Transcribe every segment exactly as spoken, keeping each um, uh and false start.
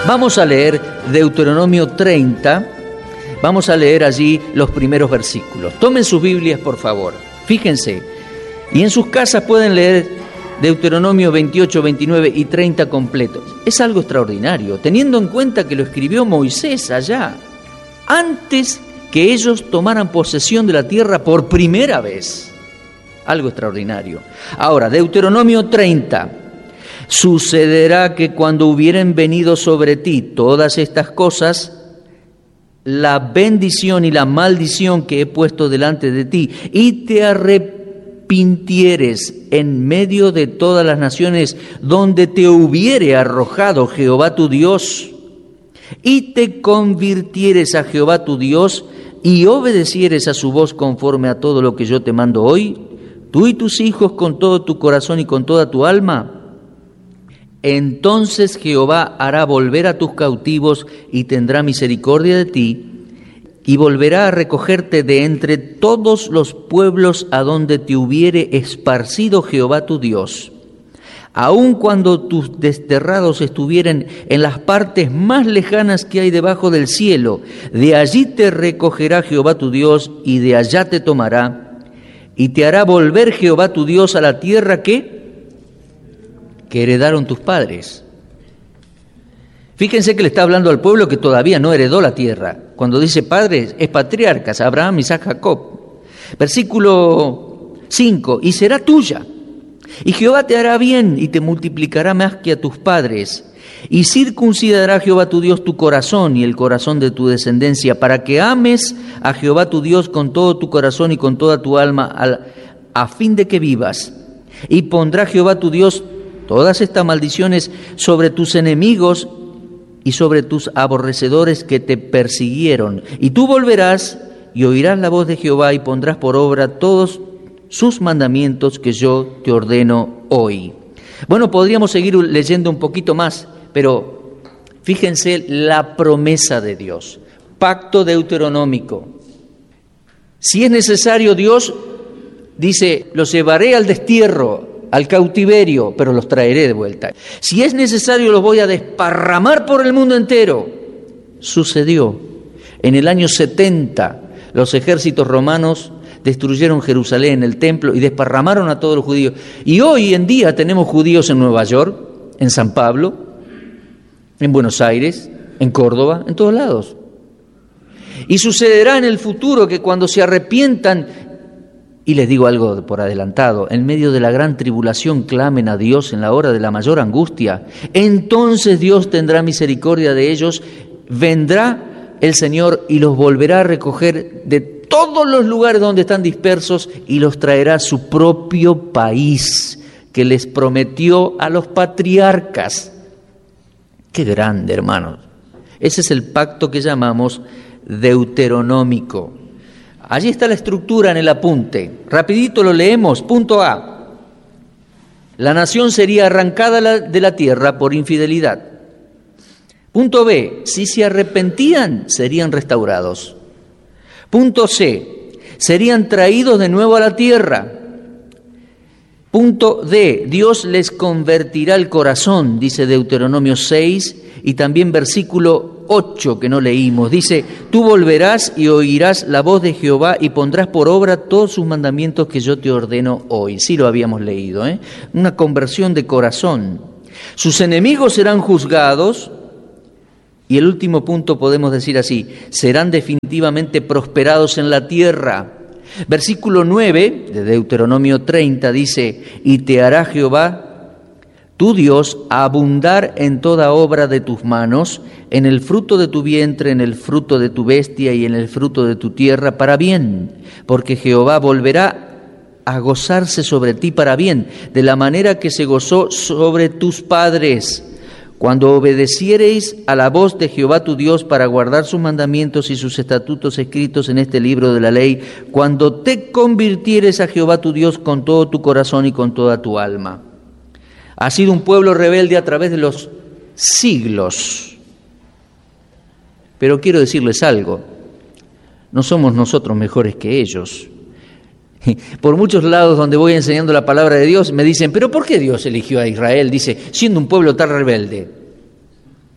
Vamos a leer Deuteronomio treinta, vamos a leer allí los primeros versículos. Tomen sus Biblias, por favor, fíjense, y en sus casas pueden leer Deuteronomio veintiocho, veintinueve y treinta completos. Es algo extraordinario, teniendo en cuenta que lo escribió Moisés allá, antes que ellos tomaran posesión de la tierra por primera vez. Algo extraordinario. Ahora, Deuteronomio treinta. Sucederá que cuando hubieren venido sobre ti todas estas cosas, la bendición y la maldición que he puesto delante de ti, y te arrepintieres en medio de todas las naciones donde te hubiere arrojado Jehová tu Dios, y te convirtieres a Jehová tu Dios, y obedecieres a su voz conforme a todo lo que yo te mando hoy, tú y tus hijos con todo tu corazón y con toda tu alma, entonces Jehová hará volver a tus cautivos y tendrá misericordia de ti, y volverá a recogerte de entre todos los pueblos a donde te hubiere esparcido Jehová tu Dios. Aun cuando tus desterrados estuvieren en las partes más lejanas que hay debajo del cielo, de allí te recogerá Jehová tu Dios, y de allá te tomará, y te hará volver Jehová tu Dios a la tierra que, que heredaron tus padres. Fíjense que le está hablando al pueblo que todavía no heredó la tierra. Cuando dice padres, es patriarcas, Abraham, Isaac, Jacob. Versículo cinco, y será tuya. Y Jehová te hará bien y te multiplicará más que a tus padres. Y circuncidará Jehová tu Dios tu corazón y el corazón de tu descendencia, para que ames a Jehová tu Dios con todo tu corazón y con toda tu alma, a fin de que vivas. Y pondrá Jehová tu Dios todas estas maldiciones sobre tus enemigos y sobre tus aborrecedores que te persiguieron. Y tú volverás y oirás la voz de Jehová y pondrás por obra todos sus mandamientos que yo te ordeno hoy. Bueno, podríamos seguir leyendo un poquito más, pero fíjense la promesa de Dios. Pacto deuteronómico. Si es necesario, Dios dice, los llevaré al destierro, al cautiverio, pero los traeré de vuelta. Si es necesario, los voy a desparramar por el mundo entero. Sucedió. En el año setenta, los ejércitos romanos destruyeron Jerusalén, el templo, y desparramaron a todos los judíos. Y hoy en día tenemos judíos en Nueva York, en San Pablo, en Buenos Aires, en Córdoba, en todos lados. Y sucederá en el futuro que cuando se arrepientan, y les digo algo por adelantado, en medio de la gran tribulación clamen a Dios en la hora de la mayor angustia, entonces Dios tendrá misericordia de ellos, vendrá el Señor y los volverá a recoger de todos los lugares donde están dispersos y los traerá a su propio país que les prometió a los patriarcas. Qué grande, hermanos. Ese es el pacto que llamamos deuteronómico. Allí está la estructura en el apunte. Rapidito lo leemos. Punto A. La nación sería arrancada de la tierra por infidelidad. Punto B. Si se arrepentían, serían restaurados. Punto C. Serían traídos de nuevo a la tierra. Punto D. Dios les convertirá el corazón, dice Deuteronomio seis, y también versículo ocho que no leímos. Dice, tú volverás y oirás la voz de Jehová y pondrás por obra todos sus mandamientos que yo te ordeno hoy. Sí lo habíamos leído, ¿eh? Una conversión de corazón. Sus enemigos serán juzgados. Y el último punto podemos decir así, serán definitivamente prosperados en la tierra. Versículo nueve de Deuteronomio treinta dice, y te hará Jehová, tu Dios, abundar en toda obra de tus manos, en el fruto de tu vientre, en el fruto de tu bestia y en el fruto de tu tierra para bien, porque Jehová volverá a gozarse sobre ti para bien, de la manera que se gozó sobre tus padres, cuando obedeciereis a la voz de Jehová tu Dios para guardar sus mandamientos y sus estatutos escritos en este libro de la ley, cuando te convirtieres a Jehová tu Dios con todo tu corazón y con toda tu alma. Ha sido un pueblo rebelde a través de los siglos. Pero quiero decirles algo, no somos nosotros mejores que ellos. Por muchos lados donde voy enseñando la palabra de Dios me dicen, ¿pero por qué Dios eligió a Israel? Dice, siendo un pueblo tan rebelde.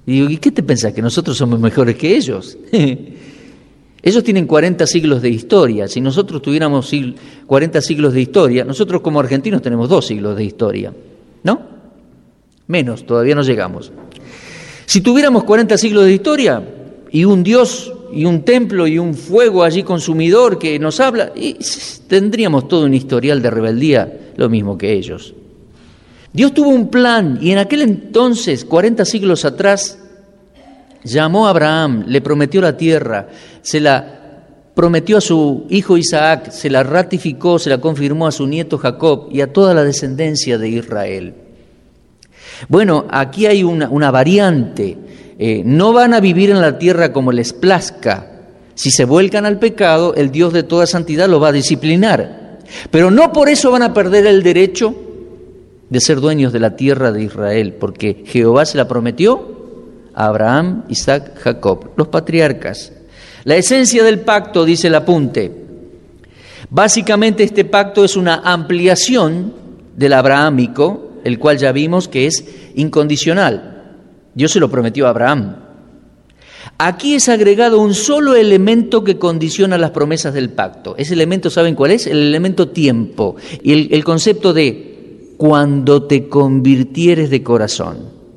Y digo, ¿y qué te pensás? ¿Que nosotros somos mejores que ellos? Ellos tienen cuarenta siglos de historia. Si nosotros tuviéramos cuarenta siglos de historia, nosotros como argentinos tenemos dos siglos de historia, ¿no? Menos, todavía no llegamos. Si tuviéramos cuarenta siglos de historia y un Dios y un templo y un fuego allí consumidor que nos habla, y tendríamos todo un historial de rebeldía, lo mismo que ellos. Dios tuvo un plan y en aquel entonces, cuarenta siglos atrás, llamó a Abraham, le prometió la tierra, se la prometió a su hijo Isaac, se la ratificó, se la confirmó a su nieto Jacob y a toda la descendencia de Israel. Bueno, aquí hay una, una variante. Eh, no van a vivir en la tierra como les plazca. Si se vuelcan al pecado, el Dios de toda santidad los va a disciplinar. Pero no por eso van a perder el derecho de ser dueños de la tierra de Israel, porque Jehová se la prometió a Abraham, Isaac, Jacob, los patriarcas. La esencia del pacto, dice el apunte. Básicamente este pacto es una ampliación del abrahámico, el cual ya vimos que es incondicional. Dios se lo prometió a Abraham. Aquí es agregado un solo elemento que condiciona las promesas del pacto. Ese elemento, ¿saben cuál es? El elemento tiempo y el, el concepto de cuando te convirtieres de corazón.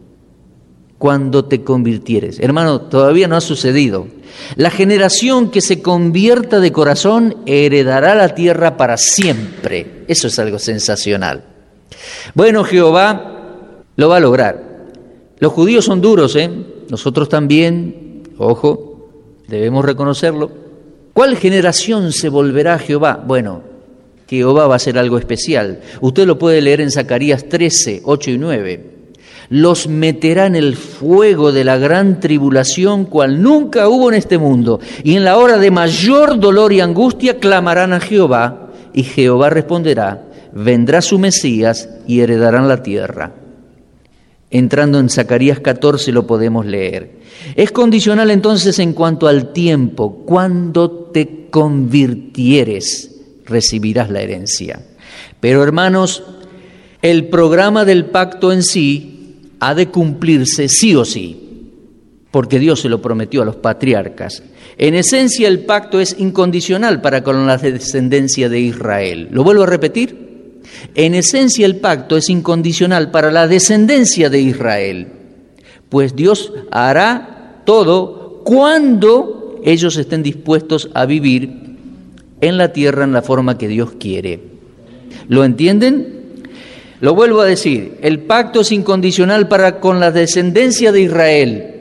Cuando te convirtieres. Hermano, todavía no ha sucedido. La generación que se convierta de corazón heredará la tierra para siempre. Eso es algo sensacional. Bueno, Jehová lo va a lograr. Los judíos son duros, ¿eh? Nosotros también, ojo, debemos reconocerlo. ¿Cuál generación se volverá a Jehová? Bueno, Jehová va a hacer algo especial. Usted lo puede leer en Zacarías trece, ocho y nueve. Los meterá en el fuego de la gran tribulación, cual nunca hubo en este mundo. Y en la hora de mayor dolor y angustia clamarán a Jehová, y Jehová responderá. Vendrá su Mesías y heredarán la tierra. Entrando en Zacarías catorce lo podemos leer. Es condicional entonces en cuanto al tiempo. Cuando te convirtieres, recibirás la herencia. Pero hermanos, el programa del pacto en sí ha de cumplirse sí o sí, porque Dios se lo prometió a los patriarcas. En esencia el pacto es incondicional para con la descendencia de Israel. ¿Lo vuelvo a repetir? En esencia el pacto es incondicional para la descendencia de Israel, pues Dios hará todo cuando ellos estén dispuestos a vivir en la tierra en la forma que Dios quiere. ¿Lo entienden? Lo vuelvo a decir, el pacto es incondicional para con la descendencia de Israel,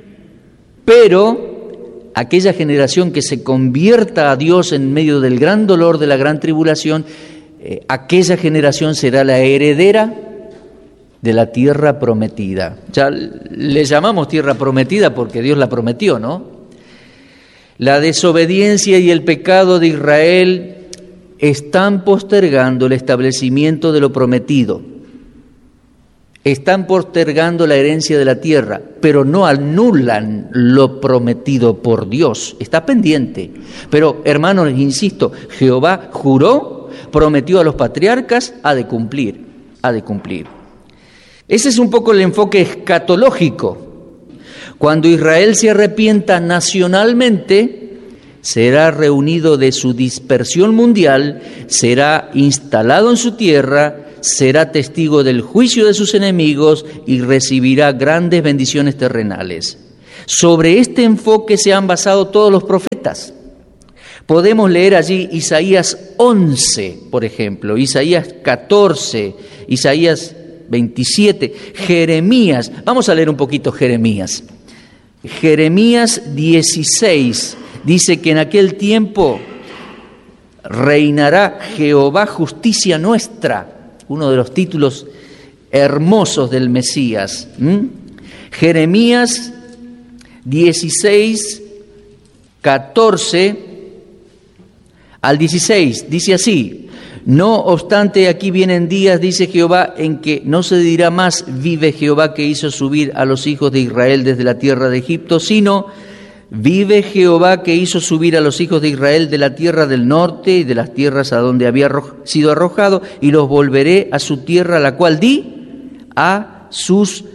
pero aquella generación que se convierta a Dios en medio del gran dolor de la gran tribulación, Eh, aquella generación será la heredera de la tierra prometida. Ya le llamamos tierra prometida porque Dios la prometió, ¿no? La desobediencia y el pecado de Israel están postergando el establecimiento de lo prometido. Están postergando la herencia de la tierra, pero no anulan lo prometido por Dios. Está pendiente. Pero, hermanos, insisto, Jehová juró, prometió a los patriarcas, ha de cumplir, ha de cumplir. Ese es un poco el enfoque escatológico. Cuando Israel se arrepienta nacionalmente, será reunido de su dispersión mundial, será instalado en su tierra, será testigo del juicio de sus enemigos y recibirá grandes bendiciones terrenales. Sobre este enfoque se han basado todos los profetas. Podemos leer allí Isaías once, por ejemplo, Isaías catorce, Isaías veintisiete, Jeremías. Vamos a leer un poquito Jeremías. Jeremías dieciséis dice que en aquel tiempo reinará Jehová justicia nuestra, uno de los títulos hermosos del Mesías. ¿Mm? Jeremías dieciséis, catorce al dieciséis, dice así: no obstante, aquí vienen días, dice Jehová, en que no se dirá más, vive Jehová que hizo subir a los hijos de Israel desde la tierra de Egipto, sino, vive Jehová que hizo subir a los hijos de Israel de la tierra del norte y de las tierras a donde había sido arrojado, y los volveré a su tierra, la cual di a sus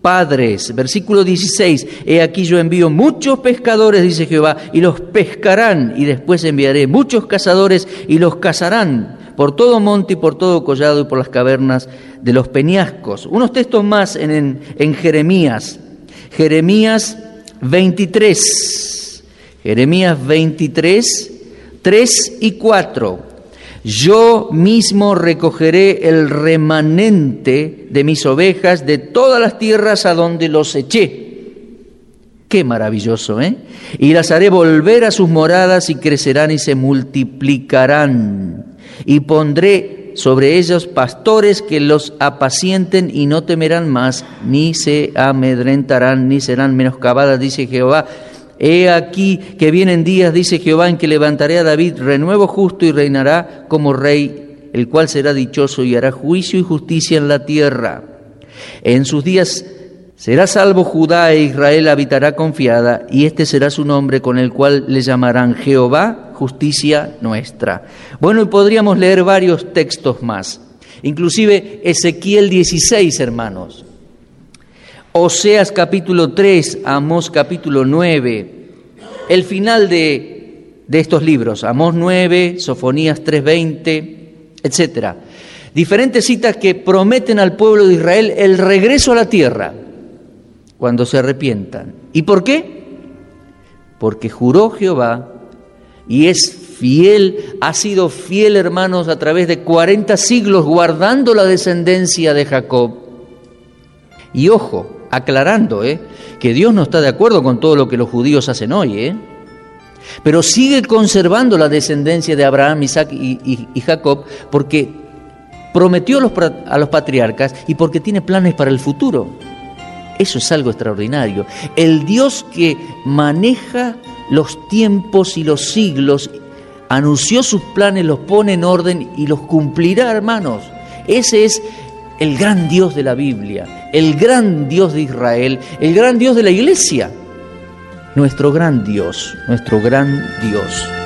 padres. Versículo dieciséis, he aquí yo envío muchos pescadores, dice Jehová, y los pescarán, y después enviaré muchos cazadores, y los cazarán por todo monte y por todo collado y por las cavernas de los peñascos. Unos textos más en, en, en Jeremías. Jeremías veintitrés. Jeremías veintitrés, tres y cuatro. Yo mismo recogeré el remanente de mis ovejas de todas las tierras a donde los eché. Qué maravilloso, ¿eh? Y las haré volver a sus moradas y crecerán y se multiplicarán. Y pondré sobre ellos pastores que los apacienten y no temerán más, ni se amedrentarán, ni serán menoscabadas, dice Jehová. He aquí que vienen días, dice Jehová, en que levantaré a David renuevo justo y reinará como rey, el cual será dichoso y hará juicio y justicia en la tierra. En sus días será salvo Judá e Israel habitará confiada, y este será su nombre con el cual le llamarán Jehová, justicia nuestra. Bueno, y podríamos leer varios textos más, inclusive Ezequiel dieciséis, hermanos. Oseas capítulo tres, Amós capítulo nueve, el final de, de estos libros, Amós nueve, Sofonías tres veinte, etcétera. Diferentes citas que prometen al pueblo de Israel el regreso a la tierra cuando se arrepientan. ¿Y por qué? Porque juró Jehová y es fiel, ha sido fiel, hermanos, a través de cuarenta siglos guardando la descendencia de Jacob. Y ojo, aclarando, ¿eh? que Dios no está de acuerdo con todo lo que los judíos hacen hoy, ¿eh? pero sigue conservando la descendencia de Abraham, Isaac y, y, y Jacob, porque prometió a los, a los patriarcas y porque tiene planes para el futuro. Eso es algo extraordinario. El Dios que maneja los tiempos y los siglos, anunció sus planes, los pone en orden y los cumplirá, hermanos. Ese es el gran Dios de la Biblia, el gran Dios de Israel, el gran Dios de la Iglesia, nuestro gran Dios, nuestro gran Dios.